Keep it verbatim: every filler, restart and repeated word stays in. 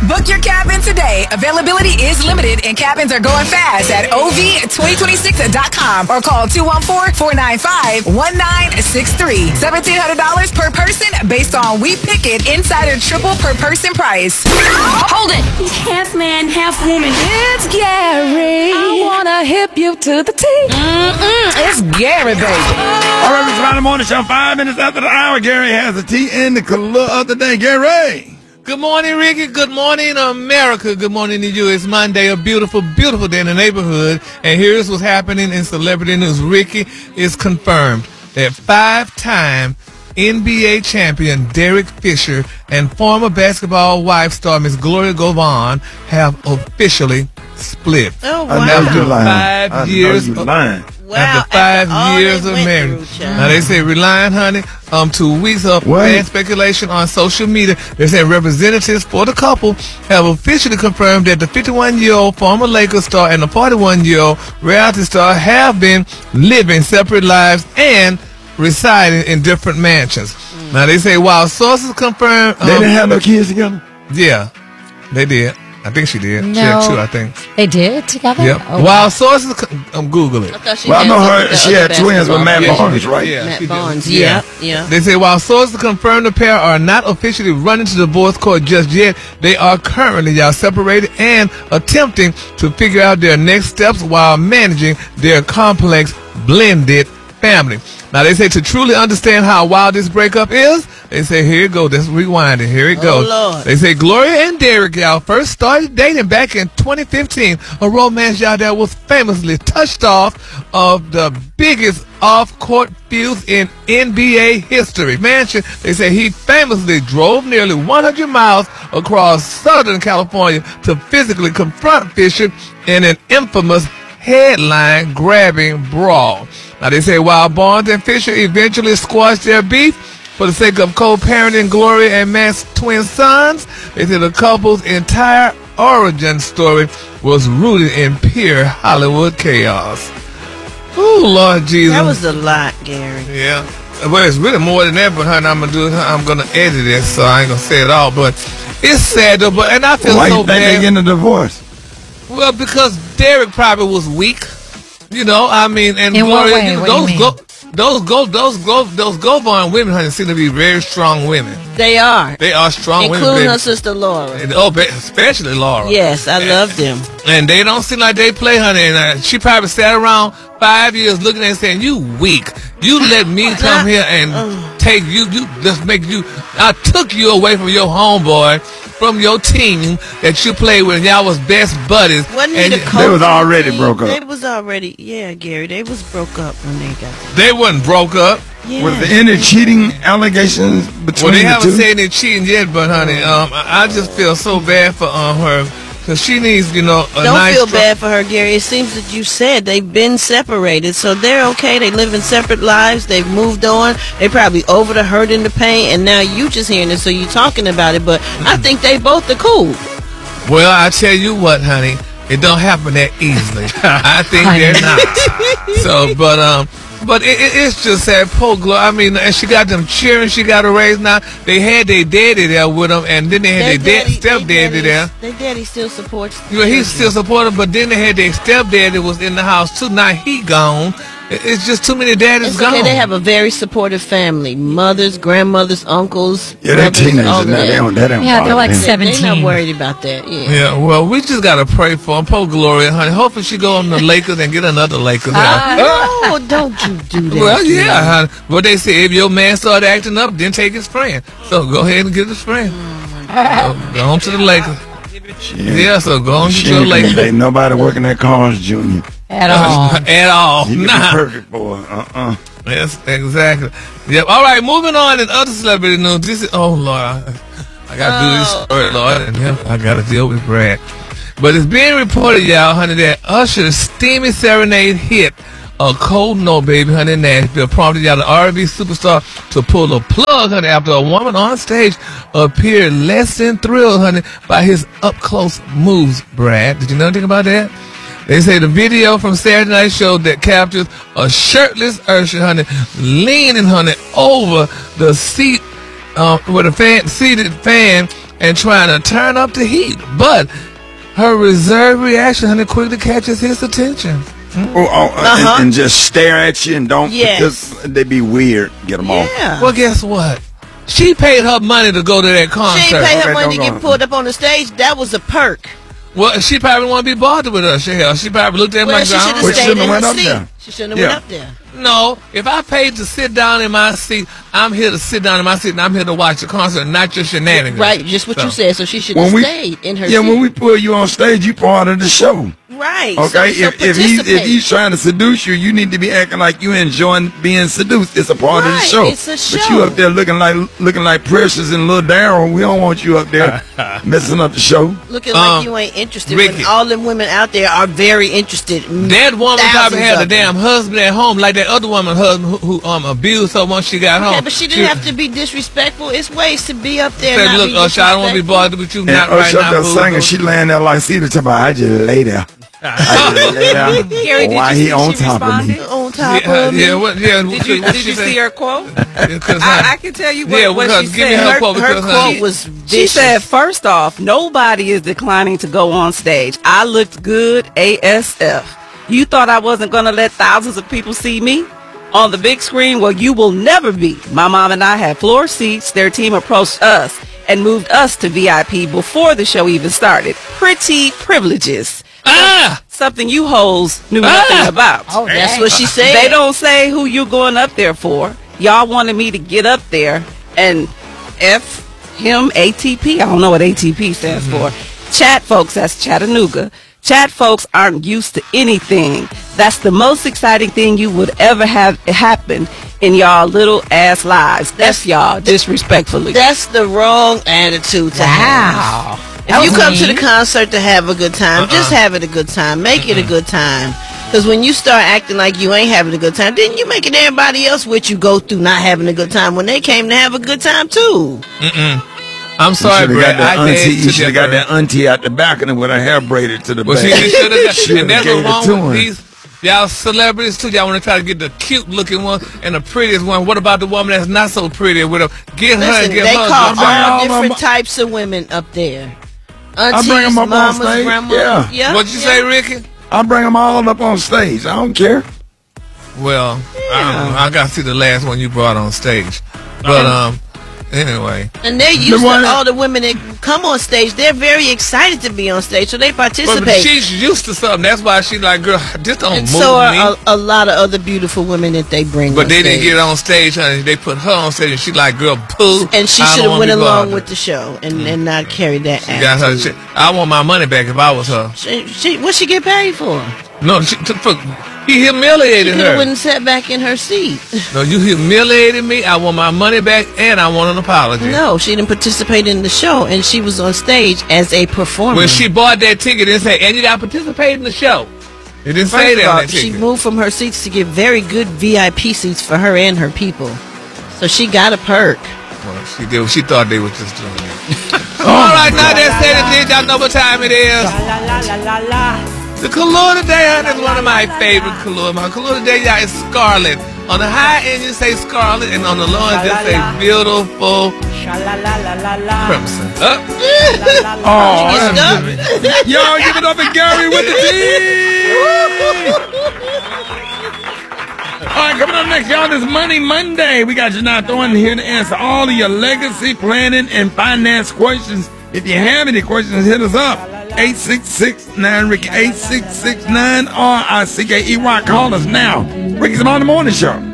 Book your cabin today. Availability is limited and cabins are going fast at O V twenty twenty-six dot com or call two one four, four nine five, one nine six three. seventeen hundred dollars per person based on We Pick It Insider Triple per person price. Hold it. He's half man, half woman. It's Gary. I wanna hip you to the T. Mm-mm. It's Gary, baby. All right, it's Friday morning show, five minutes after the hour. Gary has the tea in the color of the day. Gary. Good morning, Ricky. Good morning, America. Good morning to you. It's Monday, a beautiful, beautiful day in the neighborhood. And here's what's happening in celebrity news. Ricky is confirmed that five-time N B A champion Derek Fisher and former basketball wife star Miss Gloria Govan have officially split. Oh, wow. After five I years know you of- lying. Wow, After five after years of went marriage. through, child. Now, they say relying, honey, um, two weeks of What? fan speculation on social media. They say representatives for the couple have officially confirmed that the fifty-one-year-old former Lakers star and the forty-one-year-old reality star have been living separate lives and residing in different mansions. Mm. Now, they say while sources confirm... Um, They didn't have no kids together? Yeah, they did. I think she did. She No. had two, I think. They did together? Yep. Oh, While sources... con- Um, Google it. I thought she Well, I had know something her. with the She other had twins with basketball Matt player. Barnes, right? Yeah, Matt she did. Barnes, Yeah. yeah, yeah. They say while sources confirm the pair are not officially running to divorce court just yet, they are currently, y'all, separated and attempting to figure out their next steps while managing their complex, blended family. Now, they say to truly understand how wild this breakup is, they say, here it goes. Let's rewind it. Here it Oh, goes. Lord. They say Gloria and Derek, y'all, first started dating back in twenty fifteen. A romance, y'all, that was famously touched off of the biggest off-court feuds in N B A history. Mansion, they say he famously drove nearly one hundred miles across Southern California to physically confront Fisher in an infamous headline-grabbing brawl. Now, they say while Barnes and Fisher eventually squashed their beef for the sake of co-parenting Gloria and Matt's twin sons, they say the couple's entire origin story was rooted in pure Hollywood chaos. Oh, Lord Jesus. That was a lot, Gary. Yeah. Well, it's really more than that, but honey, I'm gonna do it. I'm gonna edit it, so I ain't gonna say it all. But it's sad though. But and I feel Why so you think they bad. getting a divorce? Well, because Derek probably was weak. You know, I mean, and In what Gloria, way? you know, What do you those mean? go, those go, those go, those Govan women, honey, seem to be very strong women. They are. They are strong Including women, her baby. sister Laura. And, oh, ba- especially Laura. Yes, I love them. And they don't seem like they play, honey. And uh, she probably sat around five years looking at it and saying, "You weak. You let me come here and take you. You just make you. I took you away from your homeboy, from your team that you played with. And y'all was best buddies. Wasn't and he the y- coach? They was already of the broke team? up. They was already, yeah, Gary. They was broke up when they got there. They wasn't broke up. Yeah. Was there any cheating allegations between Well, they the haven't two? said any cheating yet, but honey, um, I I just feel so bad for um her because she needs, you know, a Don't nice. feel strong- bad for her, Gary. It seems that you said they've been separated, so they're okay. They live in separate lives. They've moved on. They probably over the hurt and the pain, and now you just hearing it, so you talking about it. But I think they both are cool. Well, I tell you what, honey, it don't happen that easily. I think they're not. So, but um, but it, it, it's just sad. Poor Gloria. I mean, and she got them cheering. She got a raise now. They had their daddy there with them, and then they had their dad, stepdaddy there. Their daddy still supports. You know, he's still supportive, but then they had their stepdaddy was in the house too. Now he gone. It- It's just too many daddies It's gone. okay. They have a very supportive family: mothers, grandmothers, uncles. Yeah, they're brothers, all teenagers of now. that. They don't, that don't Yeah, they're bother like them. seven. They're not seventeen. worried about that. Yeah. Yeah, well, we just gotta pray for him. Poor Gloria, honey. Hopefully she go on the Lakers and get another Lakers. Oh, don't you do that? Well, to yeah, me. honey. But they say if your man start acting up, then take his friend. So go ahead and get his friend. So go on to the Lakers. Shit. Yeah, so go on and She get your ain't gonna Lakers. date nobody working at Cars Junior At all. At all. He could be Nah. perfect for her. Uh-uh. Yes, exactly. Yep. All right, moving on in other celebrity news. This is, oh, Lord. I, I got to do this story, Lord. And yeah, I got to deal with Brad. But it's being reported, y'all, honey, that Usher's steamy serenade hit A Cold No Baby, honey, in Nashville prompted y'all the R and B superstar to pull the plug, honey, after a woman on stage appeared less than thrilled, honey, by his up-close moves, Brad. Did you know anything about that? They say the video from Saturday Night Show that captures a shirtless Usher, honey, leaning, honey, over the seat, uh, with a fan, seated fan and trying to turn up the heat. But her reserved reaction, honey, quickly catches his attention. Oh, oh, uh, Uh-huh. and, and just stare at you and don't. Yes. Just, they be weird. Get them off. Yeah. Well, guess what? She paid her money to go to that concert. She ain't pay her Okay, money to don't get go. pulled up on the stage. That was a perk. Well, she probably want to be bothered with us. She, hell, she probably looked at him Well, like, she should have "Oh, Well, she stayed shouldn't in have her went up seat. there. She shouldn't have Yeah. went up there. no, if I paid to sit down in my seat, I'm here to sit down in my seat, and I'm here to watch the concert, not your shenanigans." Right, just what So, you said. So she should When have we- stayed in her Yeah, seat. when we put you on stage, you part of the show. Right. Okay, So, so if if he's if participate. he's trying to seduce you, you need to be acting like you enjoying being seduced. It's a part of the Right, show. it's a But show. you up there looking like looking like Precious and Lil Daryl. We don't want you up there messing up the show. looking Um, like you ain't interested Ricky. when all them women out there are very interested. that woman probably Thousands had a of them. damn husband at home, like that other woman husband who, who um abused her once she got home. Yeah, but she didn't have to be disrespectful. It's ways to be up there. Say, and not look, be Usher, I don't want to be disrespectful. bothered with you, And not right Usher up now, there boo. singing, she laying there like Cedar Tipper. I just lay there. I just lay there. Gary, did Why you he see on she top of me? responded? On top Yeah, of me. yeah, what, yeah. Did you, did you see her quote? Because I, I can tell you what, Yeah, what because she give me said. her Her, quote her because, quote uh, was She vicious. said, first off, nobody is declining to go on stage. I looked good A S F. You thought I wasn't going to let thousands of people see me on the big screen? Well, you will never be. My mom and I had floor seats. Their team approached us and moved us to V I P before the show even started. Pretty privileges. ah, Something you hoes knew nothing Ah! about. Oh, that's what she said. They don't say who you going up there for. Y'all wanted me to get up there and F him A T P. I don't know what A T P stands for. Chat folks, that's Chattanooga. Chat folks aren't used to anything. That's the most exciting thing you would ever have happen in y'all little ass lives. That's y'all disrespectfully. That's the wrong attitude to have. If you come to the concert to have a good time, just have it a good time. Make it a good time. Because when you start acting like you ain't having a good time, then you making everybody else with you go through not having a good time when they came to have a good time too. I'm sorry, You should Brad. have got that I auntie. gave You to should have them, got that auntie out the balcony with her hair braided to the Well, see, back. they should have. Shoulda And that's gave what's it wrong to with him. these y'all celebrities too. Y'all want to try to get the cute looking one and the prettiest one. What about the woman that's not so pretty? With her, get her Listen, and get they her. call bring all all of different them- types of women up there. bring Aunties, 'em up on mamas, stage. grandmas. Yeah. What'd you yeah. say, Ricky? I bring them all up on stage. I don't care. Well, I don't know. I got to see the last one you brought on stage, but um, anyway. And they're used one- to all the women that come on stage. They're very excited to be on stage, so they But participate. she's used to something. That's why she's like, girl, this don't And move so are me. a, a lot of other beautiful women that they bring. But on they didn't stage. get it on stage, honey. They put her on stage, and she like, girl, poo. And she I don't should have wanna went be along bothered. with the show and, and not carried that She got her. attitude. She, I want my money back if I was her. She, she, what she get paid for? No, she took. For, he She humiliated could have her. went and sat back in her seat. No, you humiliated me. I want my money back, and I want an apology. No, she didn't participate in the show, and she was on stage as a performer. When she bought that ticket, it said, and you got to participate in the show. It didn't say First that of on all, that she ticket. moved from her seats to get very good V I P seats for her and her people. So she got a perk. Well, she did. She thought they were just doing it. All right, now that's said and did. Y'all know what time it is. The color today, honey, is one of my favorite colors. My color today, y'all, is scarlet. On the high end, you say scarlet, and on the low end, just say beautiful crimson. Uh, Oh, You that's- stuck? y'all give it up for Gary with the T. All right, coming up next, y'all, this Money Monday. We got Janai Thornton here to answer all of your legacy planning and finance questions. If you have any questions, hit us up. eight six six nine Ricky, eight six six nine R I C K E Y. Call us now. Ricky's on the Morning Show.